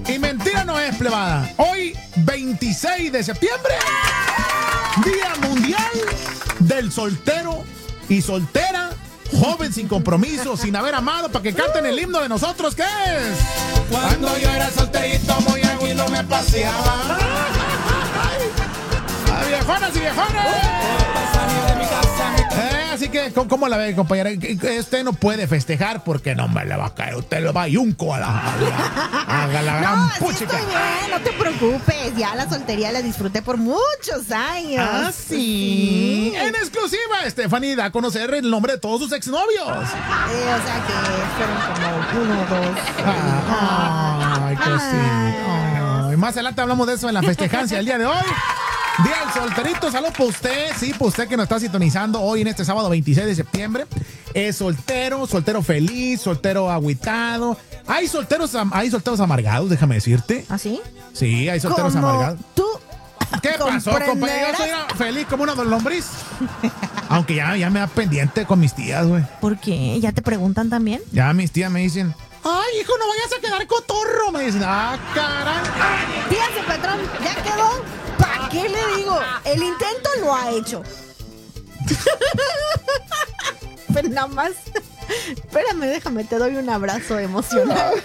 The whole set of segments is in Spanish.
Y mentira no es, plebada. Hoy, 26 de septiembre, Día Mundial del Soltero y Soltera, joven sin compromiso, sin haber amado, para que canten el himno de nosotros, ¿qué es? Cuando yo era solterito, muy aguido me paseaba. ¡A viejonas y viejones! Así que, ¿cómo la ve, compañera? Usted no puede festejar porque no me le va a caer. Usted le va a yunco a la gran No, sí puchica. estoy bien, no te preocupes. Ya la soltería la disfruté por muchos años. ¿Ah, sí? En exclusiva, Estefanía da a conocer el nombre de todos sus exnovios. O sea que fueron como 1 o 2. Ay, cosita. Ay, más adelante hablamos de eso en la festejancia del día de hoy. Día del solterito, salud por usted, sí, por usted que nos está sintonizando hoy en este sábado 26 de septiembre. Es soltero feliz, soltero agüitado. Hay solteros amargados, déjame decirte. ¿Ah, sí? Sí, hay solteros Como amargados. tú. ¿Qué pasó, compañero? Yo soy feliz como una lombriz. Aunque ya me da pendiente con mis tías, güey. ¿Por qué? ¿Ya te preguntan también? Ya mis tías me dicen, ay, hijo, no vayas a quedar cotorro. Me dicen, caray. Fíjate, patrón, ya quedó. ¿Para qué le digo? El intento lo ha hecho. Pero nada más. Espérame, déjame, te doy un abrazo emocional.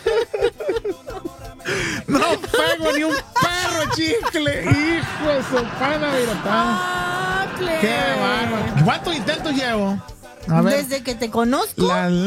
No pego ni un perro, chicle. Hijo de su pana virotada. Qué bárbaro. ¿Cuántos intentos llevo? A ver. Desde que te conozco.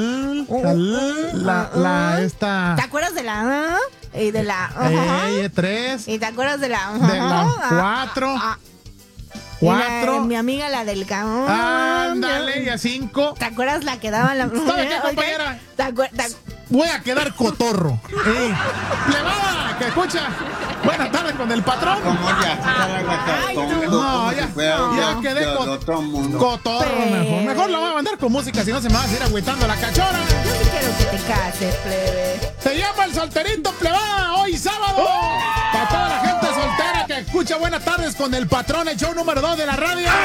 Esta. ¿Te acuerdas de la y de la 3? ¿Y te acuerdas de la De la 4. 4. Mi amiga la del caón. Ándale, y a 5. ¿Te acuerdas la que daba la ¿Sabe qué, compañera? ¿Te acuerdas? Voy a quedar cotorro. Plebada, que escucha. Buenas tardes con el patrón. Como ya, no, ya quedé cotorro mejor. Mejor la voy a mandar con música, si no se me va a seguir agüitando la cachora. Yo sí quiero que te cases, plebe. Se llama el solterito, plebada, hoy sábado. Para toda la gente soltera que escucha Buenas tardes con el patrón, el show número 2 de la radio.